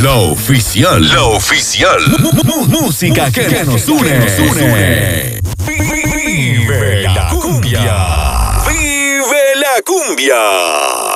La oficial. La oficial. Música que nos une. Vive la cumbia. Vive la cumbia.